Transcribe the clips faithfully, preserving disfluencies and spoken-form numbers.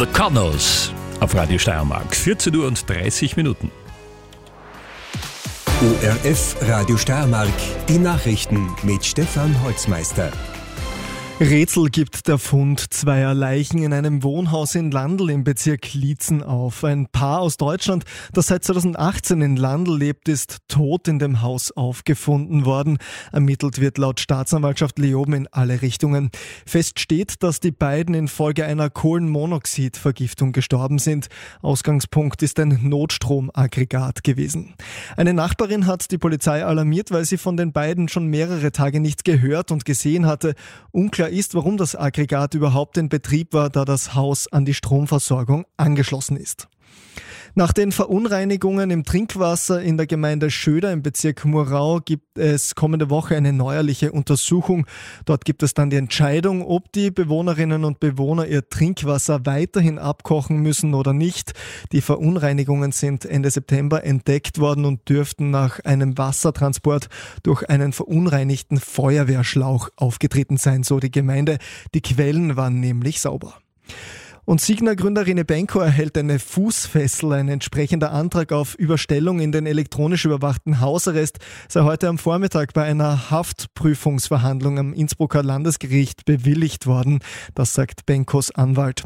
The Connors auf Radio Steiermark. vierzehn Uhr und dreißig Minuten. O R F Radio Steiermark, die Nachrichten mit Stefan Holzmeister. Rätsel gibt der Fund zweier Leichen in einem Wohnhaus in Landl im Bezirk Liezen auf. Ein Paar aus Deutschland, das seit zweitausendachtzehn in Landl lebt, ist tot in dem Haus aufgefunden worden. Ermittelt wird laut Staatsanwaltschaft Leoben in alle Richtungen. Fest steht, dass die beiden infolge einer Kohlenmonoxidvergiftung gestorben sind. Ausgangspunkt ist ein Notstromaggregat gewesen. Eine Nachbarin hat die Polizei alarmiert, weil sie von den beiden schon mehrere Tage nichts gehört und gesehen hatte. Unklar ist, warum das Aggregat überhaupt in Betrieb war, da das Haus an die Stromversorgung angeschlossen ist. Nach den Verunreinigungen im Trinkwasser in der Gemeinde Schöder im Bezirk Murau gibt es kommende Woche eine neuerliche Untersuchung. Dort gibt es dann die Entscheidung, ob die Bewohnerinnen und Bewohner ihr Trinkwasser weiterhin abkochen müssen oder nicht. Die Verunreinigungen sind Ende September entdeckt worden und dürften nach einem Wassertransport durch einen verunreinigten Feuerwehrschlauch aufgetreten sein, so die Gemeinde. Die Quellen waren nämlich sauber. Und Signa-Gründer Rene Benko erhält eine Fußfessel. Ein entsprechender Antrag auf Überstellung in den elektronisch überwachten Hausarrest sei heute am Vormittag bei einer Haftprüfungsverhandlung am Innsbrucker Landesgericht bewilligt worden. Das sagt Benkos Anwalt.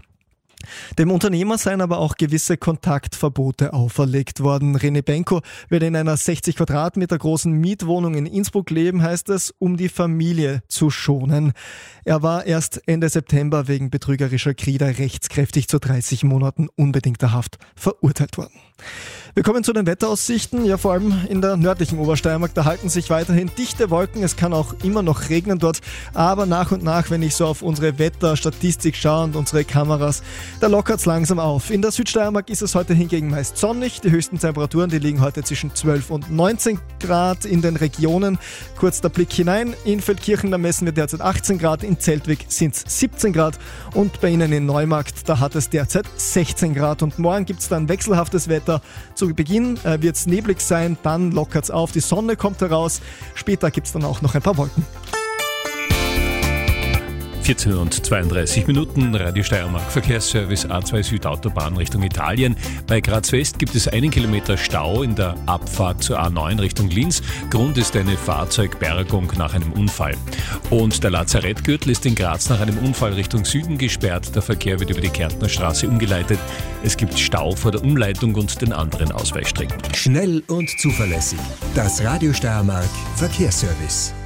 Dem Unternehmer seien aber auch gewisse Kontaktverbote auferlegt worden. Rene Benko wird in einer sechzig Quadratmeter großen Mietwohnung in Innsbruck leben, heißt es, um die Familie zu schonen. Er war erst Ende September wegen betrügerischer Krieder rechtskräftig zu dreißig Monaten unbedingter Haft verurteilt worden. Wir kommen zu den Wetteraussichten. Ja, vor allem in der nördlichen Obersteiermark, da halten sich weiterhin dichte Wolken. Es kann auch immer noch regnen dort. Aber nach und nach, wenn ich so auf unsere Wetterstatistik schaue und unsere Kameras, da lockert es langsam auf. In der Südsteiermark ist es heute hingegen meist sonnig. Die höchsten Temperaturen, die liegen heute zwischen zwölf und neunzehn Grad in den Regionen. Kurz der Blick hinein. In Feldkirchen, da messen wir derzeit achtzehn Grad. In Zeltwig sind es siebzehn Grad. Und bei Ihnen in Neumarkt, da hat es derzeit sechzehn Grad. Und morgen gibt es dann wechselhaftes Wetter. Zu Beginn äh, wird es neblig sein, dann lockert es auf, die Sonne kommt heraus. Später gibt es dann auch noch ein paar Wolken. vierzehn Uhr und zweiunddreißig Minuten, Radio Steiermark, Verkehrsservice A zwei Südautobahn Richtung Italien. Bei Graz West gibt es einen Kilometer Stau in der Abfahrt zur A neun Richtung Linz. Grund ist eine Fahrzeugbergung nach einem Unfall. Und der Lazarettgürtel ist in Graz nach einem Unfall Richtung Süden gesperrt. Der Verkehr wird über die Kärntner Straße umgeleitet. Es gibt Stau vor der Umleitung und den anderen Ausweichstrecken. Schnell und zuverlässig. Das Radio Steiermark Verkehrsservice.